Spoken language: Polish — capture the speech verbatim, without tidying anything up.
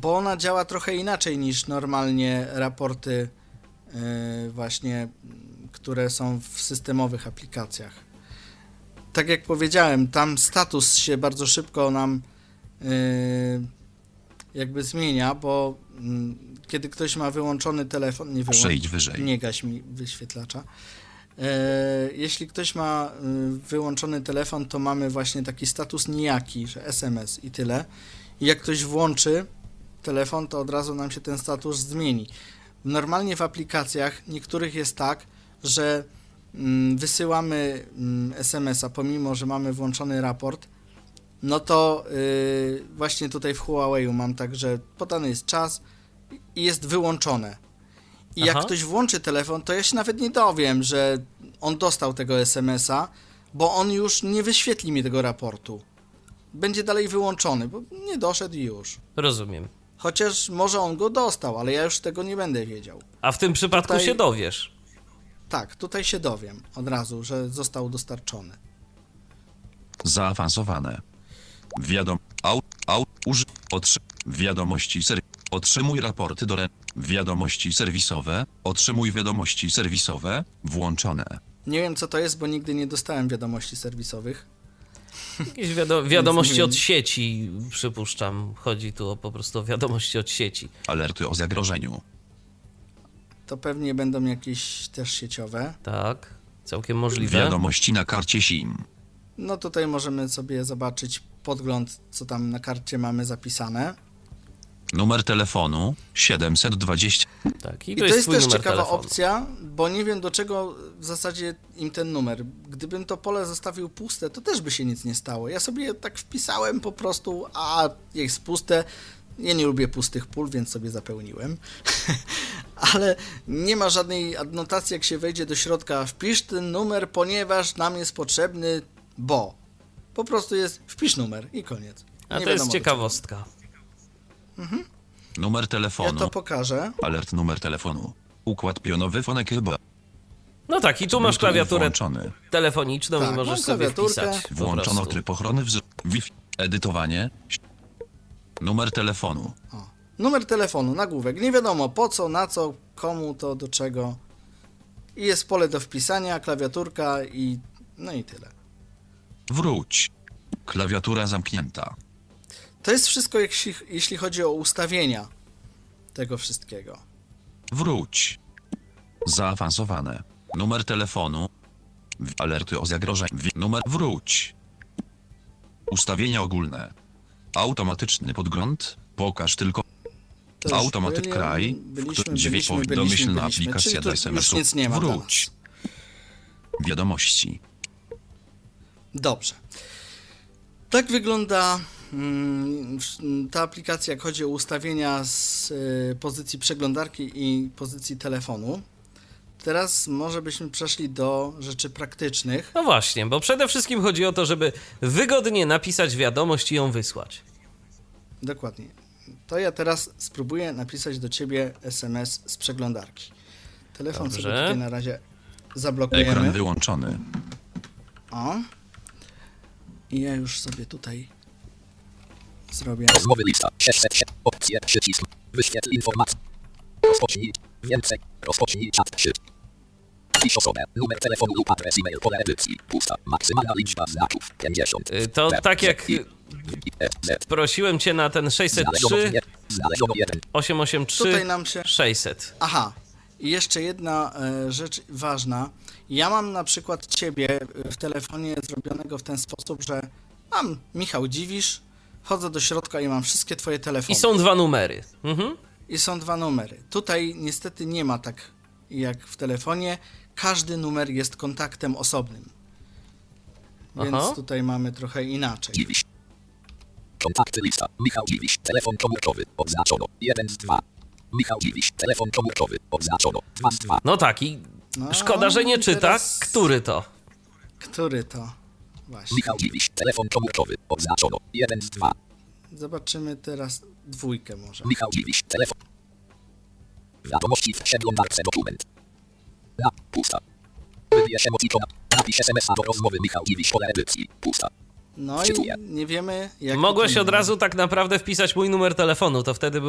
bo ona działa trochę inaczej niż normalnie raporty yy, właśnie, które są w systemowych aplikacjach. Tak jak powiedziałem, tam status się bardzo szybko nam yy, jakby zmienia, bo yy, kiedy ktoś ma wyłączony telefon, nie wyłącz, Przejdź wyżej. Nie gaś mi wyświetlacza. Yy, jeśli ktoś ma yy, wyłączony telefon, to mamy właśnie taki status nijaki, że es em es i tyle. I jak ktoś włączy telefon, to od razu nam się ten status zmieni. Normalnie w aplikacjach niektórych jest tak, że mm, wysyłamy mm, es em es a pomimo, że mamy włączony raport, no to yy, właśnie tutaj w Huawei'u mam tak, że podany jest czas i jest wyłączone. I jak Aha. ktoś włączy telefon, to ja się nawet nie dowiem, że on dostał tego es em es a, bo on już nie wyświetli mi tego raportu. Będzie dalej wyłączony, bo nie doszedł i już. Rozumiem. Chociaż może on go dostał, ale ja już tego nie będę wiedział. A w tym przypadku Tutaj- się dowiesz. Tak, tutaj się dowiem od razu, że został dostarczony. Zaawansowane. Wiadom... Au... Au... Uży... Otrzy... Wiadomości ser... Otrzymuj raporty do re... Wiadomości serwisowe. Otrzymuj wiadomości serwisowe. Włączone. Nie wiem, co to jest, bo nigdy nie dostałem wiadomości serwisowych. Jakieś wiado- wiadomości wiem. od sieci, przypuszczam. Chodzi tu o po prostu o wiadomości od sieci. Alerty o zagrożeniu. To pewnie będą jakieś też sieciowe. Tak, całkiem możliwe. Wiadomości na karcie SIM. No tutaj możemy sobie zobaczyć podgląd, co tam na karcie mamy zapisane. Numer telefonu siedemset dwadzieścia. Tak, i I to, to jest jest twój też numer ciekawa telefonu. opcja, bo nie wiem, do czego w zasadzie im ten numer. Gdybym to pole zostawił puste, to też by się nic nie stało. Ja sobie tak wpisałem po prostu, a jest puste. Ja nie lubię pustych pól, więc sobie zapełniłem. Ale nie ma żadnej adnotacji, jak się wejdzie do środka. Wpisz ten numer, ponieważ nam jest potrzebny, bo. Po prostu jest wpisz numer i koniec. A Nie to jest wiadomo do ciekawostka. Numer czego. telefonu. Ja to pokażę. Alert numer telefonu. Układ pionowy fonek chyba. No tak, i tu masz klawiaturę Włączony. telefoniczną Tak, i możesz mam sobie klawiaturkę. wpisać. po Włączono prostu. tryb ochrony wzroku. Wi-Fi. Edytowanie. Numer telefonu. O. Numer telefonu, nagłówek. Nie wiadomo po co, na co, komu to, do czego. I jest pole do wpisania, klawiaturka i no i tyle. Wróć. Klawiatura zamknięta. To jest wszystko, jeśli, jeśli chodzi o ustawienia tego wszystkiego. Wróć. Zaawansowane. Numer telefonu. W- Alerty o zagrożeniu. W- Numer wróć. Ustawienia ogólne. Automatyczny podgląd. Pokaż tylko. To już Automatyk byli- kraj. byliśmy, Dźwięk byliśmy, powi- byliśmy, domyślna byliśmy. aplikacja Czyli dla tu już es em esów. nic nie ma dla Wróć. nas. Wiadomości. Dobrze. Tak wygląda mm, ta aplikacja, jak chodzi o ustawienia z y, pozycji przeglądarki i pozycji telefonu. Teraz może byśmy przeszli do rzeczy praktycznych. No właśnie, bo przede wszystkim chodzi o to, żeby wygodnie napisać wiadomość i ją wysłać. Dokładnie. To ja teraz spróbuję napisać do ciebie es em es z przeglądarki. Telefon Dobrze. sobie tutaj na razie Ekran zablokujemy. wyłączony. O. I ja już sobie tutaj zrobię. Rozmowy lista. sześćset siedem. Opcje. Przycisk. Wyświetl informację. Rozpocznij. Więcej. Rozpocznij czat. Trzy. Wpisz osobę. Numer telefonu lub adres e-mail. Pole edycji. Pusta. Maksymalna liczba znaków. pięćdziesiąt. Y, To P, tak jak Z, I, E, Z. prosiłem cię na ten sześćset Znaleziono trzy, nie- Znaleziono jeden. osiemset osiemdziesiąt trzy, Tutaj nam się... sześćset. Aha. I jeszcze jedna e, rzecz ważna. Ja mam na przykład ciebie w telefonie zrobionego w ten sposób, że mam Michał Dziwisz, wchodzę do środka i mam wszystkie twoje telefony. I są dwa numery. Mhm. I są dwa numery. Tutaj niestety nie ma tak jak w telefonie. Każdy numer jest kontaktem osobnym. Więc Aha. tutaj mamy trochę inaczej. Dziwisz. Kontakty lista. Michał Dziwisz. Telefon komórkowy. Odznaczono. jeden z dwa. Michał Dziwisz. Telefon komórkowy. Odznaczono. dwa z dwa. No tak, i No, szkoda, że nie czyta, teraz- który to. Który to? Właśnie. Michał Dziwisz. Telefon komórkowy. Odznaczono. jeden z dwa. Zobaczymy teraz dwójkę może. Michał Dziwisz. Telefon. Wiadomości w przeglądarce dokument. Na. Pusta. Wybierz emotikona. Napisz es em es a do rozmowy Michał Dziwisz. Pole edycji. Pusta. No i Czytuję. nie wiemy jak... Mogłeś tutaj od mamy. razu tak naprawdę wpisać mój numer telefonu, to wtedy by